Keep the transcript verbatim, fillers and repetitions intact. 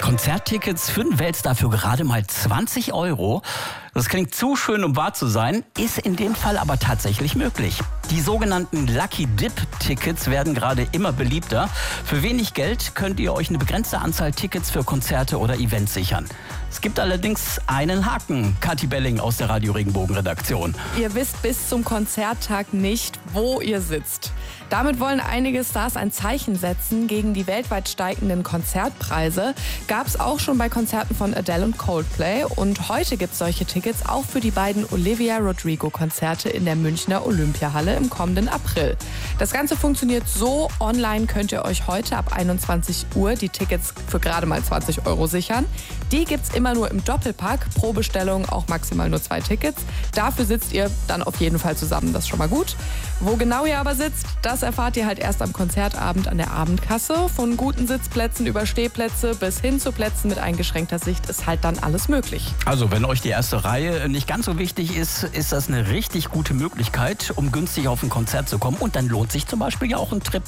Konzerttickets für den Weltstar für gerade mal zwanzig Euro. Das klingt zu schön, um wahr zu sein, ist in dem Fall aber tatsächlich möglich. Die sogenannten Lucky Dip-Tickets werden gerade immer beliebter. Für wenig Geld könnt ihr euch eine begrenzte Anzahl Tickets für Konzerte oder Events sichern. Es gibt allerdings einen Haken. Kathi Belling aus der Radio Regenbogen-Redaktion. Ihr wisst bis zum Konzerttag nicht, wo ihr sitzt. Damit wollen einige Stars ein Zeichen setzen gegen die weltweit steigenden Konzertpreise. Gab es auch schon bei Konzerten von Adele und Coldplay. Und heute gibt es solche Tickets auch für die beiden Olivia Rodrigo-Konzerte in der Münchner Olympiahalle im kommenden April. Das Ganze funktioniert so: Online könnt ihr euch heute ab einundzwanzig Uhr die Tickets für gerade mal zwanzig Euro sichern. Die gibt's immer nur im Doppelpack, pro Bestellung auch maximal nur zwei Tickets. Dafür sitzt ihr dann auf jeden Fall zusammen, das ist schon mal gut. Wo genau ihr aber sitzt, das erfahrt ihr halt erst am Konzertabend an der Abendkasse. Von guten Sitzplätzen über Stehplätze bis hin zu Plätzen mit eingeschränkter Sicht ist halt dann alles möglich. Also wenn euch die erste Reihe nicht ganz so wichtig ist, ist das eine richtig gute Möglichkeit, um günstig auf ein Konzert zu kommen. Und dann lohnt sich zum Beispiel ja auch ein Trip